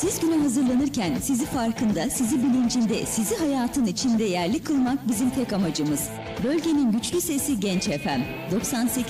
Siz güne hazırlanırken sizi farkında, sizi bilincinde, sizi hayatın içinde yerli kılmak bizim tek amacımız. Bölgenin güçlü sesi Genç FM 98.